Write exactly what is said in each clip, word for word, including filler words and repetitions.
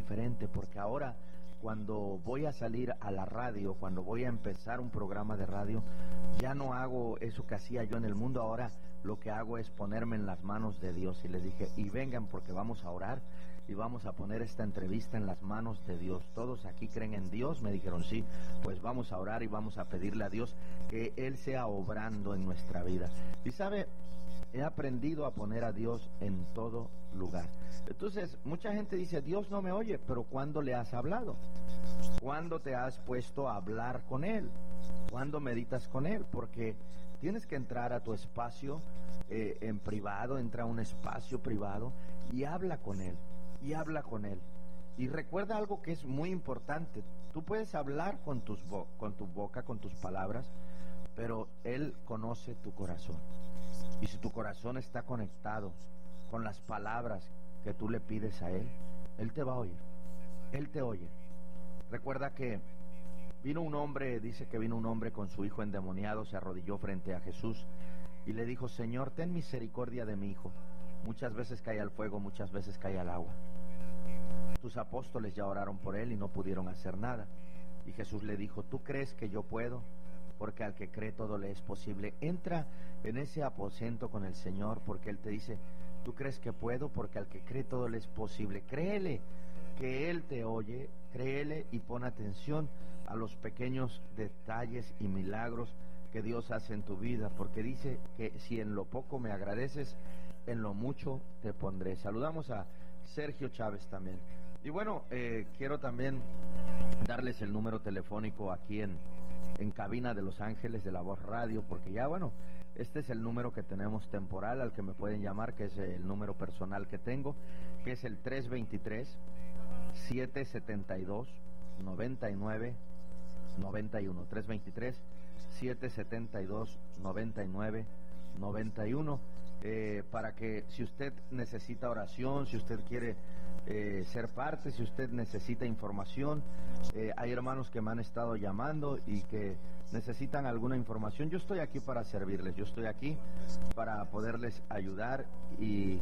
diferente, porque ahora cuando voy a salir a la radio, cuando voy a empezar un programa de radio, ya no hago eso que hacía yo en el mundo. Ahora lo que hago es ponerme en las manos de Dios, y les dije, y vengan porque vamos a orar y vamos a poner esta entrevista en las manos de Dios. ¿Todos aquí creen en Dios? Me dijeron sí. Pues vamos a orar y vamos a pedirle a Dios que Él sea obrando en nuestra vida. Y sabe, he aprendido a poner a Dios en todo lugar. Entonces, mucha gente dice, Dios no me oye, pero ¿cuándo le has hablado? ¿Cuándo te has puesto a hablar con Él? ¿Cuándo meditas con Él? Porque tienes que entrar a tu espacio eh, en privado, entra a un espacio privado y habla con Él, y habla con Él. Y recuerda algo que es muy importante: tú puedes hablar con, tus bo- con tu boca, con tus palabras, pero Él conoce tu corazón. Y si tu corazón está conectado con las palabras que tú le pides a Él, Él te va a oír, Él te oye. Recuerda que vino un hombre, dice que vino un hombre con su hijo endemoniado, se arrodilló frente a Jesús y le dijo, Señor, ten misericordia de mi hijo. Muchas veces cae al fuego, muchas veces cae al agua. Tus apóstoles ya oraron por él y no pudieron hacer nada. Y Jesús le dijo, ¿tú crees que yo puedo? Porque al que cree todo le es posible. Entra en ese aposento con el Señor, porque Él te dice, ¿tú crees que puedo? Porque al que cree todo le es posible. Créele que Él te oye, créele y pon atención a los pequeños detalles y milagros que Dios hace en tu vida, porque dice que si en lo poco me agradeces, en lo mucho te pondré. Saludamos a Sergio Chávez también. Y bueno, eh, quiero también darles el número telefónico aquí en, en cabina de Los Ángeles de La Voz Radio, porque ya bueno, este es el número que tenemos temporal al que me pueden llamar, que es el número personal que tengo, que es el tres veintitrés, siete setenta y dos, noventa y nueve, noventa y uno. tres veintitrés, siete setenta y dos, noventa y nueve, noventa y uno. Eh, para que si usted necesita oración, si usted quiere eh, ser parte, si usted necesita información, eh, hay hermanos que me han estado llamando y que necesitan alguna información. Yo estoy aquí para servirles, yo estoy aquí para poderles ayudar y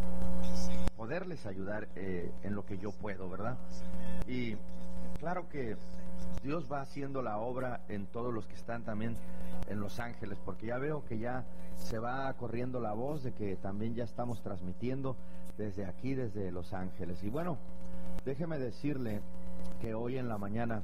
poderles ayudar eh, en lo que yo puedo, ¿verdad? Y claro que Dios va haciendo la obra en todos los que están también en Los Ángeles, porque ya veo que ya se va corriendo la voz de que también ya estamos transmitiendo desde aquí, desde Los Ángeles. Y bueno, déjeme decirle que hoy en la mañana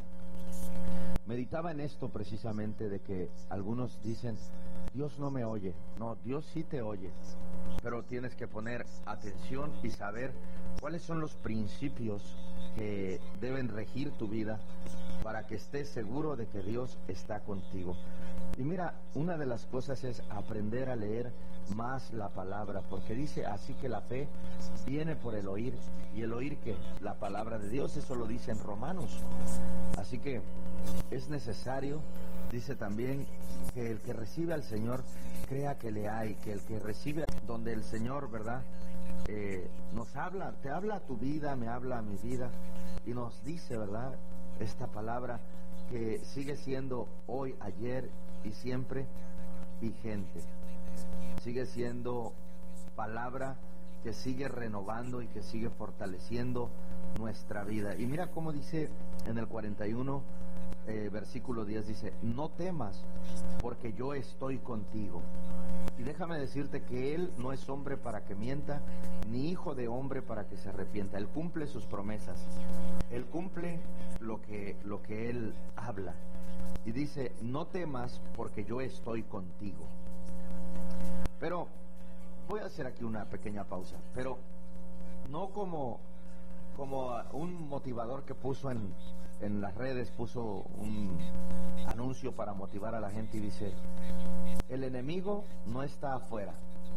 meditaba en esto precisamente, de que algunos dicen, Dios no me oye. No, Dios sí te oye, pero tienes que poner atención y saber cuáles son los principios que deben regir tu vida para que estés seguro de que Dios está contigo. Y mira, una de las cosas es aprender a leer más la palabra, porque dice así que la fe viene por el oír, y el oír que la palabra de Dios, eso lo dice en Romanos. Así que es necesario, dice también, que el que recibe al Señor crea que le hay, que el que recibe donde el Señor, ¿verdad? Eh, nos habla, te habla a tu vida, me habla a mi vida, y nos dice, ¿verdad?, esta palabra que sigue siendo hoy, ayer y siempre vigente. Sigue siendo palabra que sigue renovando y que sigue fortaleciendo nuestra vida. Y mira cómo dice en el cuarenta y uno, eh, versículo diez, dice, no temas, porque yo estoy contigo. Y déjame decirte que Él no es hombre para que mienta, ni hijo de hombre para que se arrepienta. Él cumple sus promesas. Él cumple lo que, lo que Él habla. Y dice, no temas porque yo estoy contigo. Pero voy a hacer aquí una pequeña pausa, pero no como, como un motivador que puso en, en las redes, puso un anuncio para motivar a la gente y dice, el enemigo no está afuera,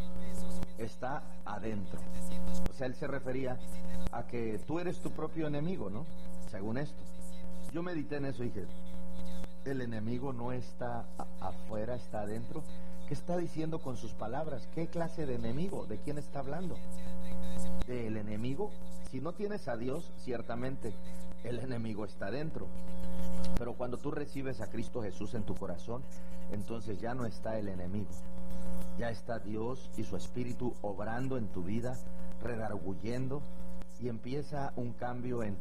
está adentro. O sea, él se refería a que tú eres tu propio enemigo, ¿no? Según esto. Yo medité en eso y dije, el enemigo no está a- afuera, está adentro. ¿Qué está diciendo con sus palabras? ¿Qué clase de enemigo? ¿De quién está hablando? ¿Del enemigo? Si no tienes a Dios, ciertamente el enemigo está adentro. Pero cuando tú recibes a Cristo Jesús en tu corazón, entonces ya no está el enemigo. Ya está Dios y su Espíritu obrando en tu vida, redarguyendo, y empieza un cambio en